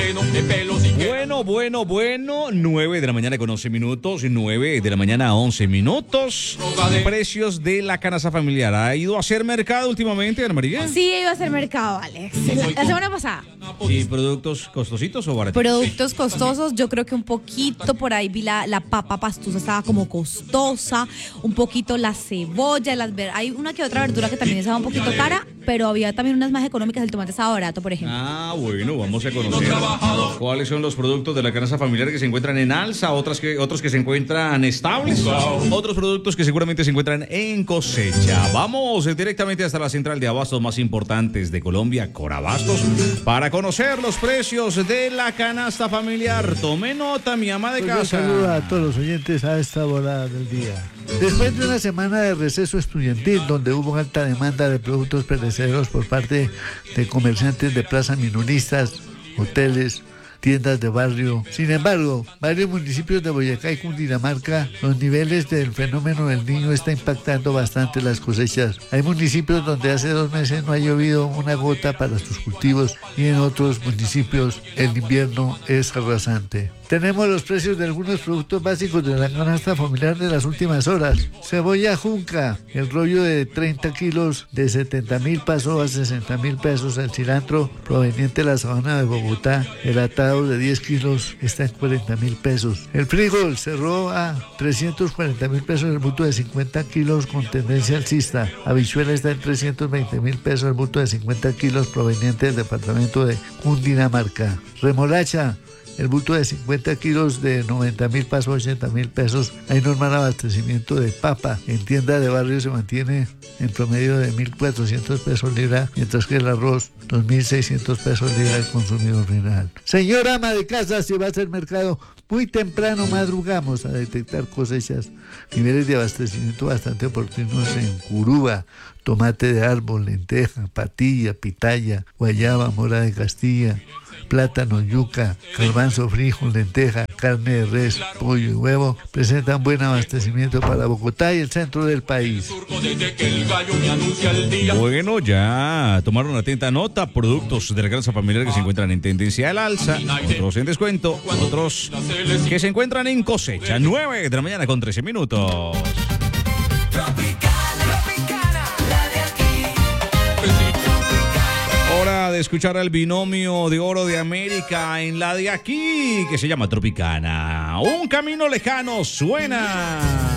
Bueno, 9 de la mañana con 11 minutos, 9 de la mañana 11 minutos. Precios de la canasta familiar. ¿Ha ido a hacer mercado últimamente, Ana María? Sí, he ido a hacer mercado, Alex. La semana pasada. ¿Y productos costositos o baratos? Productos costosos, yo creo que un poquito por ahí vi la papa pastusa estaba como costosa, un poquito la cebolla, hay una que otra verdura que también estaba un poquito cara, pero había también unas más económicas, el tomate estaba barato, por ejemplo. Ah, bueno, vamos a conocer cuáles son los productos de la canasta familiar que se encuentran en alza, otros que se encuentran estables, otros productos que seguramente se encuentran en cosecha. Vamos directamente hasta la central de abastos más importantes de Colombia, Corabastos, para conocer los precios de la canasta familiar. Tome nota, mi ama de casa. Saludos a todos los oyentes a esta hora del día. Después de una semana de receso estudiantil, donde hubo alta demanda de productos perecederos por parte de comerciantes de plazas minoristas, hoteles, tiendas de barrio. Sin embargo, varios municipios de Boyacá y Cundinamarca, los niveles del fenómeno del Niño está impactando bastante las cosechas. Hay municipios donde hace 2 meses no ha llovido una gota para sus cultivos y en otros municipios el invierno es arrasante. Tenemos los precios de algunos productos básicos de la canasta familiar de las últimas horas. Cebolla junca, el rollo de 30 kilos de 70.000 pasó a 60.000 pesos. El cilantro proveniente de la sabana de Bogotá, el atado de 10 kilos está en 40.000 pesos. El frijol cerró a 340.000 pesos el bulto de 50 kilos con tendencia alcista. Habichuela está en 320.000 pesos el bulto de 50 kilos proveniente del departamento de Cundinamarca. Remolacha, el bulto de 50 kilos de 90.000 pasó a 80.000 pesos. Hay normal abastecimiento de papa. En tienda de barrio se mantiene en promedio de 1.400 pesos libra, mientras que el arroz 2.600 pesos libra al consumidor final. Señora ama de casa, si va a hacer mercado, muy temprano madrugamos a detectar cosechas, niveles de abastecimiento bastante oportunos en Curuba, tomate de árbol, lenteja, patilla, pitaya, guayaba, mora de Castilla, plátano, yuca, garbanzo, frijol, lenteja, carne de res, pollo y huevo presentan buen abastecimiento para Bogotá y el centro del país. Bueno, ya tomaron atenta nota. Productos de la canasta familiar que se encuentran en tendencia al alza, otros en descuento, otros que se encuentran en cosecha. 9 de la mañana con 13 minutos. Hora de escuchar al binomio de oro de América en la de aquí, que se llama Tropicana. Un camino lejano suena.